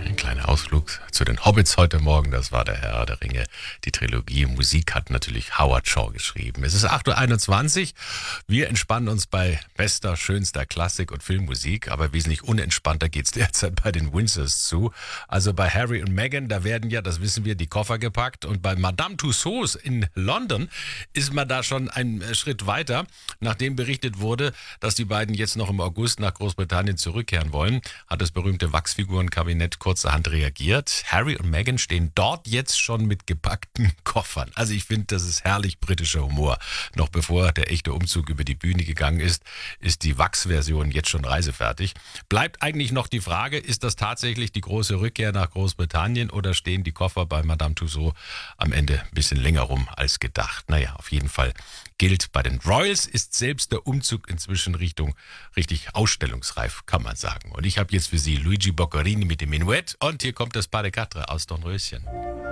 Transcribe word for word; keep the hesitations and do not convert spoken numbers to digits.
Ein kleiner Ausflug zu den Hobbits heute Morgen, das war der Herr der Ringe, die Trilogie. Musik hat natürlich Howard Shaw geschrieben. Es ist acht Uhr einundzwanzig. Wir entspannen uns bei bester, schönster Klassik- und Filmmusik, aber wesentlich unentspannter geht's derzeit bei den Windsors zu. Also bei Harry und Meghan, da werden ja, das wissen wir, die Koffer gepackt, und bei Madame Tussauds in London ist man da schon einen Schritt weiter, nachdem berichtet wurde, dass die beiden jetzt noch im August nach Großbritannien zurückkehren wollen, hat das berühmte Wachsfigurenkabinett kurzerhand reagiert. Harry und Meghan stehen dort jetzt schon mit gepackten Koffern. Also ich finde, das ist herrlich britischer Humor. Noch bevor der echte Umzug über die Bühne gegangen ist, ist die Wachsversion jetzt schon reisefertig. Bleibt eigentlich noch die Frage, ist das tatsächlich die große Rückkehr nach Großbritannien oder stehen die Koffer bei Madame Tussauds am Ende ein bisschen länger rum als gedacht? Naja, auf jeden Fall gilt, bei den Royals ist selbst der Umzug inzwischen Richtung richtig ausstellungsreif, kann man sagen. Und ich habe jetzt für Sie Luigi Boccherini mit dem Menuett, und hier kommt das Pas de Quatre aus Dornröschen.